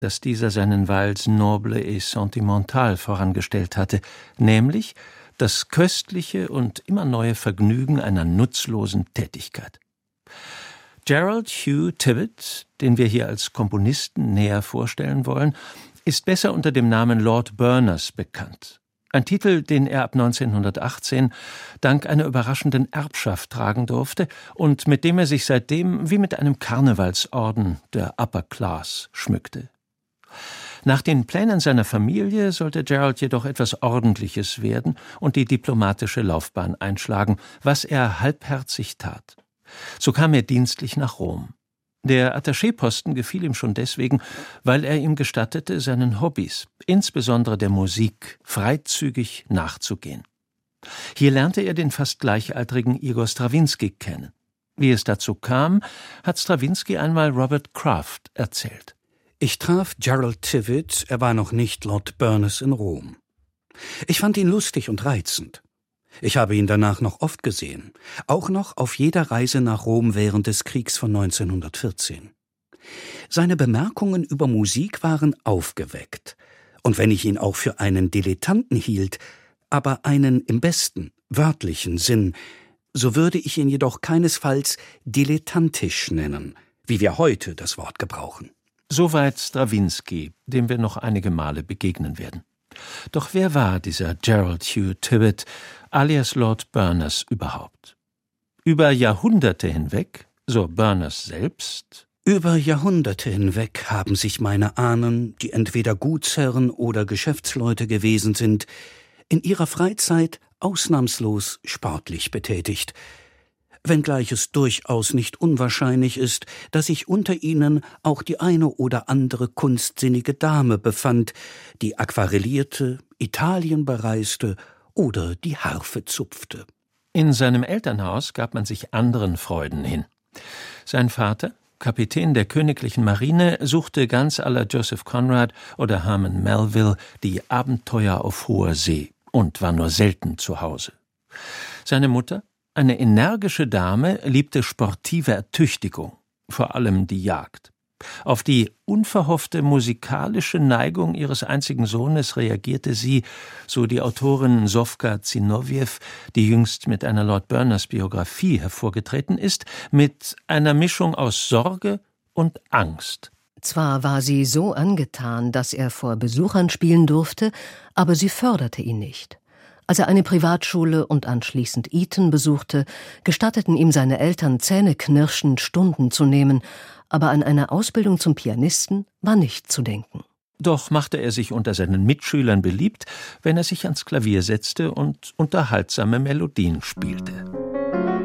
dass dieser seinen Vals noble et sentimental vorangestellt hatte, nämlich das köstliche und immer neue Vergnügen einer nutzlosen Tätigkeit. Gerald Hugh Tibbett, den wir hier als Komponisten näher vorstellen wollen, ist besser unter dem Namen Lord Berners bekannt. Ein Titel, den er ab 1918 dank einer überraschenden Erbschaft tragen durfte und mit dem er sich seitdem wie mit einem Karnevalsorden der Upper Class schmückte. Nach den Plänen seiner Familie sollte Gerald jedoch etwas Ordentliches werden und die diplomatische Laufbahn einschlagen, was er halbherzig tat. So kam er dienstlich nach Rom. Der Attachéposten gefiel ihm schon deswegen, weil er ihm gestattete, seinen Hobbys, insbesondere der Musik, freizügig nachzugehen. Hier lernte er den fast gleichaltrigen Igor Strawinski kennen. Wie es dazu kam, hat Strawinski einmal Robert Kraft erzählt. Ich traf Gerald Tibbett, er war noch nicht Lord Berners in Rom. Ich fand ihn lustig und reizend. Ich habe ihn danach noch oft gesehen, auch noch auf jeder Reise nach Rom während des Kriegs von 1914. Seine Bemerkungen über Musik waren aufgeweckt, und wenn ich ihn auch für einen Dilettanten hielt, aber einen im besten, wörtlichen Sinn, so würde ich ihn jedoch keinesfalls dilettantisch nennen, wie wir heute das Wort gebrauchen. Soweit Strawinski, dem wir noch einige Male begegnen werden. Doch wer war dieser Gerald Hugh Tibbett, alias Lord Berners, überhaupt? Über Jahrhunderte hinweg, so Berners selbst? Über Jahrhunderte hinweg haben sich meine Ahnen, die entweder Gutsherren oder Geschäftsleute gewesen sind, in ihrer Freizeit ausnahmslos sportlich betätigt, wenngleich es durchaus nicht unwahrscheinlich ist, dass sich unter ihnen auch die eine oder andere kunstsinnige Dame befand, die aquarellierte, Italien bereiste oder die Harfe zupfte. In seinem Elternhaus gab man sich anderen Freuden hin. Sein Vater, Kapitän der königlichen Marine, suchte ganz à la Joseph Conrad oder Herman Melville die Abenteuer auf hoher See und war nur selten zu Hause. Seine Mutter, eine energische Dame, liebte sportive Ertüchtigung, vor allem die Jagd. Auf die unverhoffte musikalische Neigung ihres einzigen Sohnes reagierte sie, so die Autorin Sofka Zinoviev, die jüngst mit einer Lord Berners Biografie hervorgetreten ist, mit einer Mischung aus Sorge und Angst. Zwar war sie so angetan, dass er vor Besuchern spielen durfte, aber sie förderte ihn nicht. Als er eine Privatschule und anschließend Eton besuchte, gestatteten ihm seine Eltern zähneknirschend Stunden zu nehmen, aber an eine Ausbildung zum Pianisten war nicht zu denken. Doch machte er sich unter seinen Mitschülern beliebt, wenn er sich ans Klavier setzte und unterhaltsame Melodien spielte.